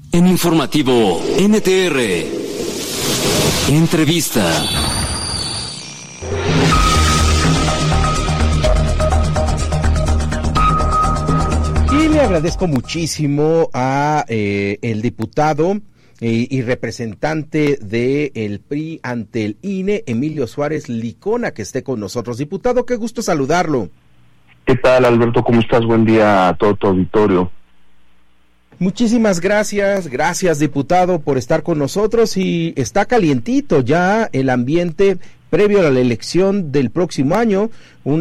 En Informativo NTR, entrevista. Y le agradezco muchísimo a el diputado y representante del PRI ante el INE, Emilio Suárez Licona, que esté con nosotros. Diputado, qué gusto saludarlo. ¿Qué tal, Alberto? ¿Cómo estás? Buen día a todo tu auditorio. Muchísimas gracias diputado por estar con nosotros, y está calientito ya el ambiente previo a la elección del próximo año,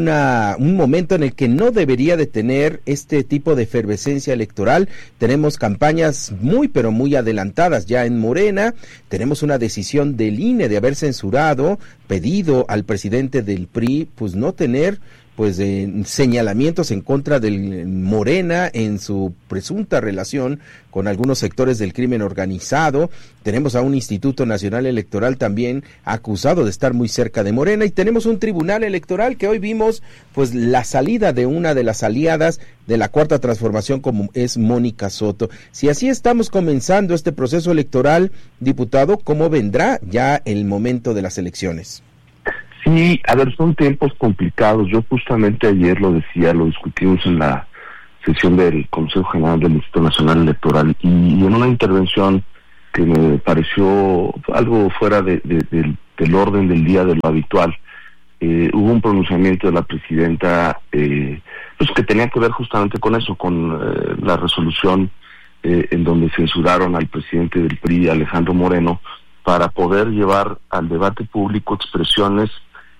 un momento en el que no debería de tener este tipo de efervescencia electoral. Tenemos campañas muy pero muy adelantadas ya en Morena, tenemos una decisión del INE de haber censurado, pedido al presidente del PRI pues no tener señalamientos en contra del Morena en su presunta relación con algunos sectores del crimen organizado. Tenemos a un Instituto Nacional Electoral también acusado de estar muy cerca de Morena, y tenemos un tribunal electoral que hoy vimos pues la salida de una de las aliadas de la Cuarta Transformación, como es Mónica Soto. Si así estamos comenzando este proceso electoral, diputado, ¿cómo vendrá ya el momento de las elecciones? Sí, a ver, son tiempos complicados. Yo justamente ayer lo decía, lo discutimos en la sesión del Consejo General del Instituto Nacional Electoral, y en una intervención que me pareció algo fuera del orden del día de lo habitual, hubo un pronunciamiento de la presidenta pues que tenía que ver justamente con eso, con la resolución en donde censuraron al presidente del PRI, Alejandro Moreno, para poder llevar al debate público expresiones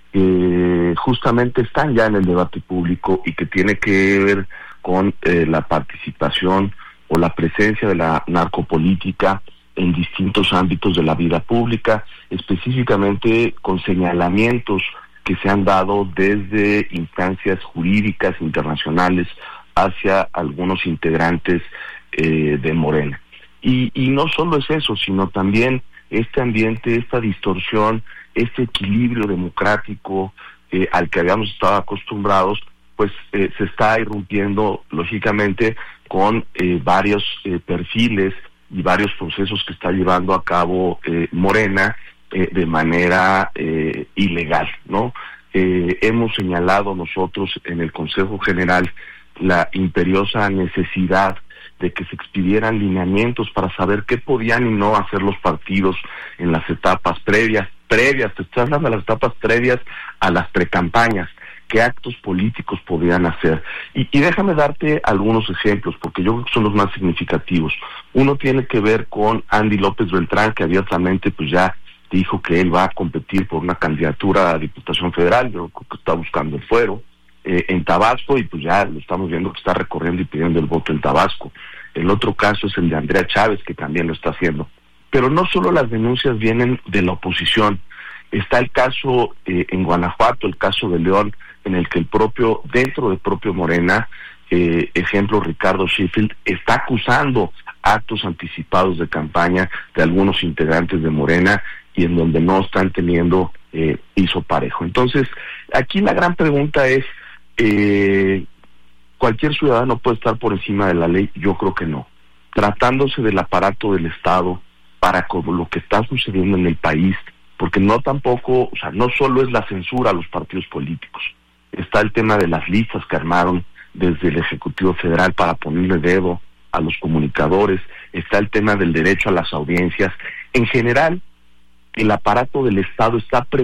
que justamente están ya en el debate público y que tiene que ver con la participación o la presencia de la narcopolítica en distintos ámbitos de la vida pública, específicamente con señalamientos que se han dado desde instancias jurídicas internacionales hacia algunos integrantes de Morena. Y no solo es eso, sino también este ambiente, esta distorsión, este equilibrio democrático al que habíamos estado acostumbrados, pues se está irrumpiendo lógicamente con varios perfiles y varios procesos que está llevando a cabo Morena de manera ilegal, ¿no? Hemos señalado nosotros en el Consejo General la imperiosa necesidad de que se expidieran lineamientos para saber qué podían y no hacer los partidos en las etapas previas, te estoy hablando de las etapas previas a las precampañas, qué actos políticos podían hacer. Y déjame darte algunos ejemplos, porque yo creo que son los más significativos. Uno tiene que ver con Andy López Beltrán, que abiertamente pues ya dijo que él va a competir por una candidatura a Diputación Federal. Yo creo que está buscando el fuero en Tabasco, y pues ya lo estamos viendo que está recorriendo y pidiendo el voto en Tabasco. El otro caso es el de Andrea Chávez, que también lo está haciendo. Pero no solo las denuncias vienen de la oposición. Está el caso en Guanajuato, el caso de León, en el que dentro del propio Morena, ejemplo Ricardo Sheffield, está acusando actos anticipados de campaña de algunos integrantes de Morena, y en donde no están teniendo piso parejo. Entonces, aquí la gran pregunta es, ¿cualquier ciudadano puede estar por encima de la ley? Yo creo que no. Tratándose del aparato del Estado, para como lo que está sucediendo en el país, porque no solo es la censura a los partidos políticos, está el tema de las listas que armaron desde el Ejecutivo Federal para ponerle dedo a los comunicadores, está el tema del derecho a las audiencias. En general, el aparato del Estado se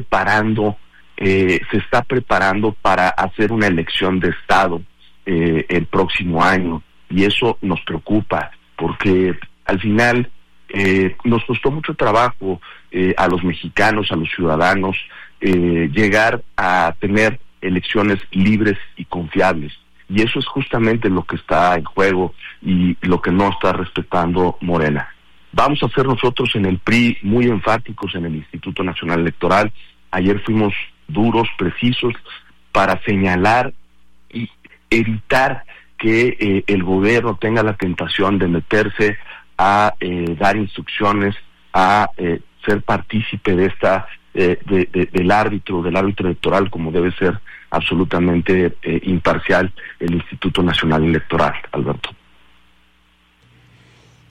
está preparando para hacer una elección de Estado el próximo año, y eso nos preocupa, porque al final nos costó mucho trabajo a los mexicanos, a los ciudadanos, llegar a tener elecciones libres y confiables, y eso es justamente lo que está en juego y lo que no está respetando Morena. Vamos a ser nosotros en el PRI muy enfáticos en el Instituto Nacional Electoral. Ayer fuimos duros, precisos, para señalar y evitar que el gobierno tenga la tentación de meterse a dar instrucciones, a ser partícipe de del árbitro electoral, como debe ser absolutamente imparcial el Instituto Nacional Electoral, Alberto.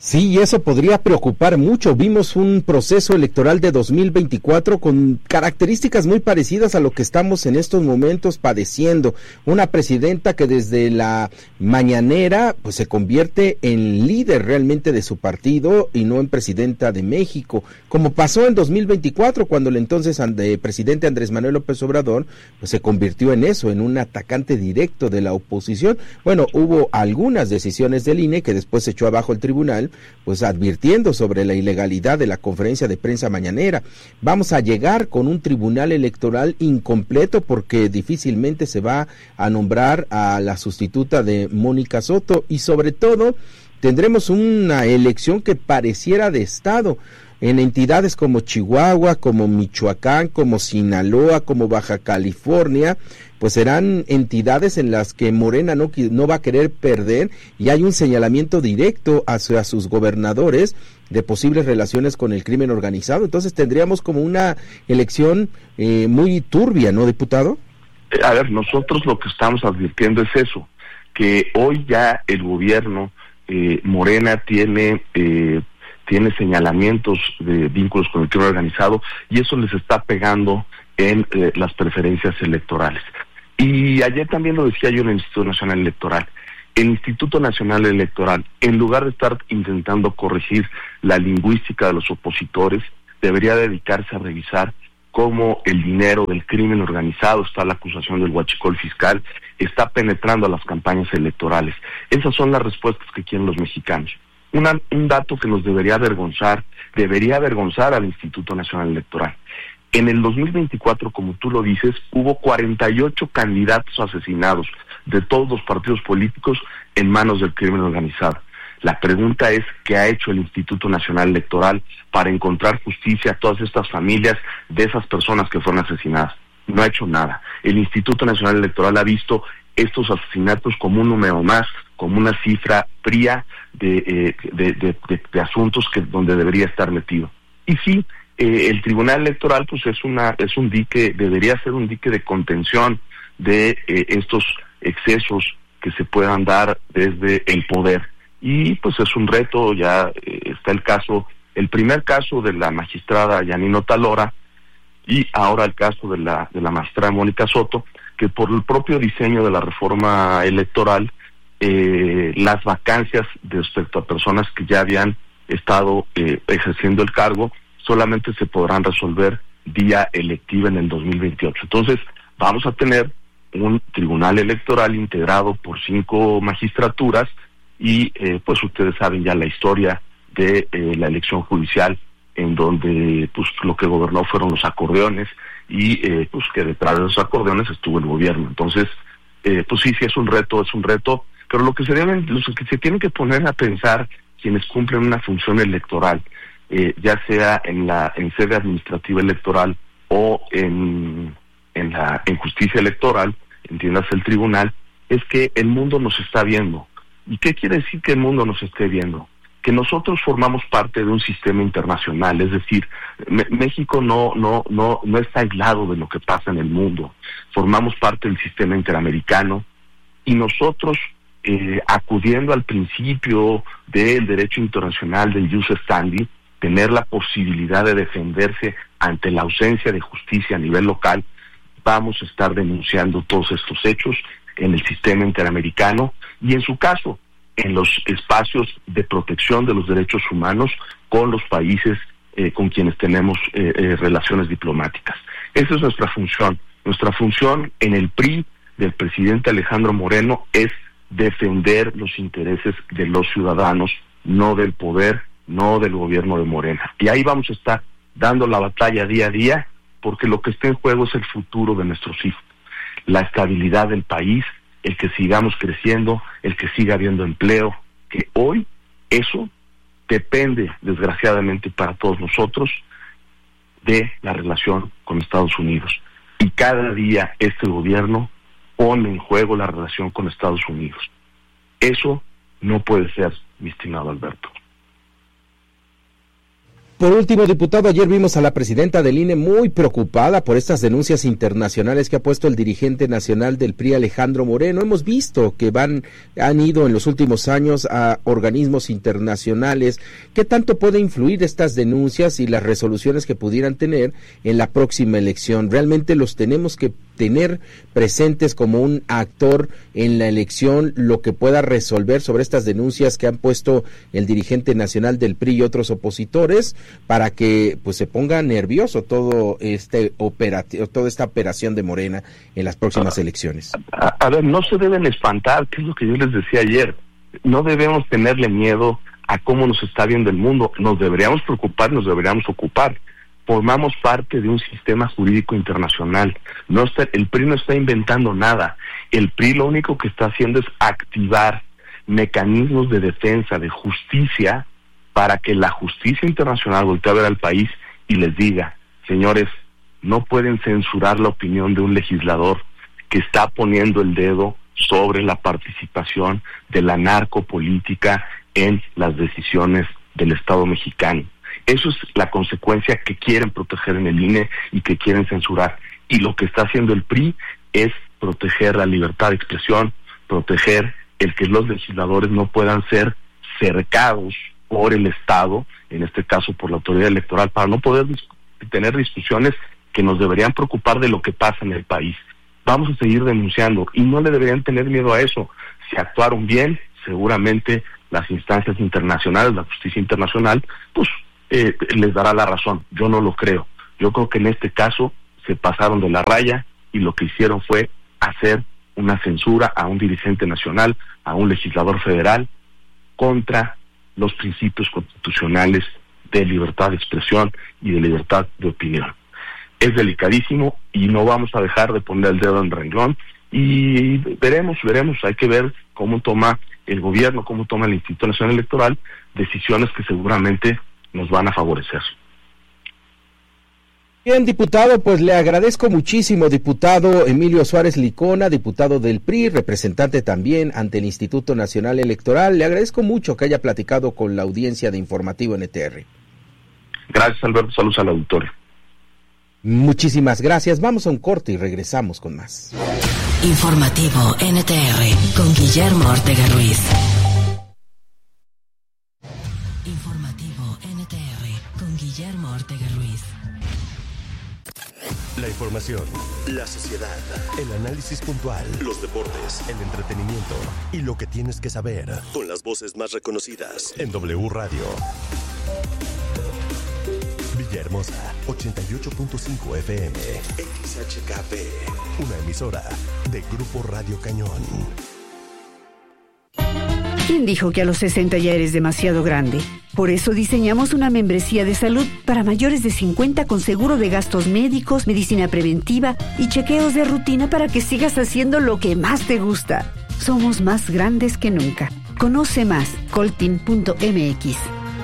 Sí, y eso podría preocupar mucho. Vimos un proceso electoral de 2024 con características muy parecidas a lo que estamos en estos momentos padeciendo. Una presidenta que desde la mañanera pues se convierte en líder realmente de su partido y no en presidenta de México, como pasó en 2024 cuando el entonces presidente Andrés Manuel López Obrador pues se convirtió en eso, en un atacante directo de la oposición. Bueno, hubo algunas decisiones del INE que después se echó abajo el tribunal, pues advirtiendo sobre la ilegalidad de la conferencia de prensa mañanera. Vamos a llegar con un tribunal electoral incompleto porque difícilmente se va a nombrar a la sustituta de Mónica Soto, y sobre todo tendremos una elección que pareciera de estado en entidades como Chihuahua, como Michoacán, como Sinaloa, como Baja California. Pues serán entidades en las que Morena no va a querer perder, y hay un señalamiento directo hacia sus gobernadores de posibles relaciones con el crimen organizado. Entonces tendríamos como una elección muy turbia, ¿no, diputado? A ver, nosotros lo que estamos advirtiendo es eso, que hoy ya el gobierno, Morena tiene señalamientos de vínculos con el crimen organizado, y eso les está pegando en las preferencias electorales. Y ayer también lo decía yo en el Instituto Nacional Electoral. El Instituto Nacional Electoral, en lugar de estar intentando corregir la lingüística de los opositores, debería dedicarse a revisar cómo el dinero del crimen organizado, está la acusación del huachicol fiscal, está penetrando a las campañas electorales. Esas son las respuestas que quieren los mexicanos. Un dato que nos debería avergonzar al Instituto Nacional Electoral. En el 2024, como tú lo dices, hubo 48 candidatos asesinados de todos los partidos políticos en manos del crimen organizado. La pregunta es, ¿qué ha hecho el Instituto Nacional Electoral para encontrar justicia a todas estas familias de esas personas que fueron asesinadas? No ha hecho nada. El Instituto Nacional Electoral ha visto estos asesinatos como un número más, como una cifra fría de asuntos donde debería estar metido. Y sí, el Tribunal Electoral pues es un dique, debería ser un dique de contención de estos excesos que se puedan dar desde el poder. Y pues es un reto. Ya está el primer caso de la magistrada Yanino Talora, y ahora el caso de la magistrada Mónica Soto, que por el propio diseño de la reforma electoral, las vacancias respecto a personas que ya habían estado ejerciendo el cargo solamente se podrán resolver vía electiva en el 2028. Entonces, vamos a tener un tribunal electoral integrado por 5 magistraturas, y pues ustedes saben ya la historia de la elección judicial, en donde pues lo que gobernó fueron los acordeones, y pues que detrás de los acordeones estuvo el gobierno. Entonces, pues sí es un reto, pero lo que se tienen que poner a pensar quienes cumplen una función electoral, ya sea en sede administrativa electoral o en justicia electoral, entiéndase el tribunal, es que el mundo nos está viendo. ¿Y qué quiere decir que el mundo nos esté viendo? Que nosotros formamos parte de un sistema internacional, es decir, México no está aislado de lo que pasa en el mundo. Formamos parte del sistema interamericano, y nosotros, acudiendo al principio del derecho internacional del jus standi, tener la posibilidad de defenderse ante la ausencia de justicia a nivel local, vamos a estar denunciando todos estos hechos en el sistema interamericano, y en su caso, en los espacios de protección de los derechos humanos con los países con quienes tenemos relaciones diplomáticas. Esa es nuestra función. Nuestra función en el PRI del presidente Alejandro Moreno es defender los intereses de los ciudadanos, no del poder, no del gobierno de Morena. Y ahí vamos a estar dando la batalla día a día, porque lo que está en juego es el futuro de nuestros hijos, la estabilidad del país, el que sigamos creciendo, el que siga habiendo empleo, que hoy eso depende, desgraciadamente para todos nosotros, de la relación con Estados Unidos. Y cada día este gobierno pone en juego la relación con Estados Unidos. Eso no puede ser, mi estimado Alberto. Por último, diputado, ayer vimos a la presidenta del INE muy preocupada por estas denuncias internacionales que ha puesto el dirigente nacional del PRI, Alejandro Moreno. Hemos visto que han ido en los últimos años a organismos internacionales. ¿Qué tanto puede influir estas denuncias y las resoluciones que pudieran tener en la próxima elección? ¿Realmente los tenemos que tener presentes como un actor en la elección, lo que pueda resolver sobre estas denuncias que han puesto el dirigente nacional del PRI y otros opositores, para que pues se ponga nervioso toda esta operación de Morena en las próximas elecciones? A ver, no se deben espantar, que es lo que yo les decía ayer. No debemos tenerle miedo a cómo nos está viendo el mundo. Nos deberíamos preocupar, nos deberíamos ocupar. Formamos parte de un sistema jurídico internacional. El PRI no está inventando nada. El PRI lo único que está haciendo es activar mecanismos de defensa, de justicia, para que la justicia internacional voltee a ver al país y les diga: señores, no pueden censurar la opinión de un legislador que está poniendo el dedo sobre la participación de la narcopolítica en las decisiones del Estado mexicano. Eso es la consecuencia que quieren proteger en el INE y que quieren censurar. Y lo que está haciendo el PRI es proteger la libertad de expresión, proteger el que los legisladores no puedan ser cercados por el Estado, en este caso por la autoridad electoral, para no poder tener discusiones que nos deberían preocupar de lo que pasa en el país. Vamos a seguir denunciando y no le deberían tener miedo a eso. Si actuaron bien, seguramente las instancias internacionales, la justicia internacional, pues les dará la razón. Yo no lo creo. Yo creo que en este caso se pasaron de la raya y lo que hicieron fue hacer una censura a un dirigente nacional, a un legislador federal, contra los principios constitucionales de libertad de expresión y de libertad de opinión. Es delicadísimo y no vamos a dejar de poner el dedo en el renglón y veremos, hay que ver cómo toma el gobierno, cómo toma el Instituto Nacional Electoral decisiones que seguramente nos van a favorecer. Bien, diputado, pues le agradezco muchísimo, diputado Emilio Suárez Licona, diputado del PRI, representante también ante el Instituto Nacional Electoral. Le agradezco mucho que haya platicado con la audiencia de Informativo NTR. Gracias, Alberto. Saludos al auditorio. Muchísimas gracias. Vamos a un corte y regresamos con más. Informativo NTR con Guillermo Ortega Ruiz. Informativo NTR con Guillermo Ortega Ruiz. La información, la sociedad, el análisis puntual, los deportes, el entretenimiento y lo que tienes que saber con las voces más reconocidas en W Radio. Villahermosa, 88.5 FM, XHKP, una emisora de Grupo Radio Cañón. ¿Quién dijo que a los 60 ya eres demasiado grande? Por eso diseñamos una membresía de salud para mayores de 50 con seguro de gastos médicos, medicina preventiva y chequeos de rutina para que sigas haciendo lo que más te gusta. Somos más grandes que nunca. Conoce más, coltin.mx.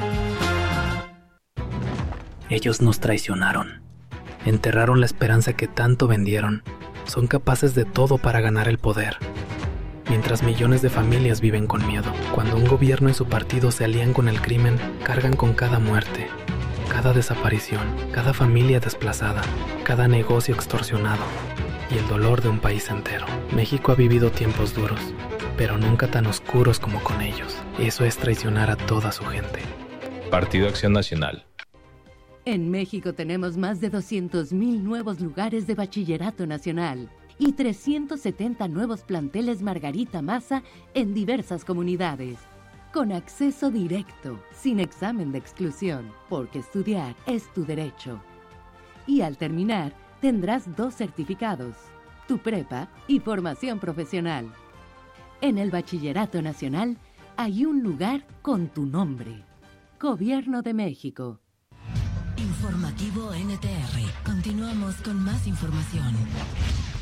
Ellos nos traicionaron. Enterraron la esperanza que tanto vendieron. Son capaces de todo para ganar el poder. Mientras millones de familias viven con miedo, cuando un gobierno y su partido se alían con el crimen, cargan con cada muerte, cada desaparición, cada familia desplazada, cada negocio extorsionado y el dolor de un país entero. México ha vivido tiempos duros, pero nunca tan oscuros como con ellos. Eso es traicionar a toda su gente. Partido Acción Nacional. En México tenemos más de 200,000 nuevos lugares de bachillerato nacional y 370 nuevos planteles Margarita Maza en diversas comunidades, con acceso directo, sin examen de exclusión, porque estudiar es tu derecho. Y al terminar, tendrás 2 certificados, tu prepa y formación profesional. En el Bachillerato Nacional hay un lugar con tu nombre. Gobierno de México. Informativo NTR. Continuamos con más información.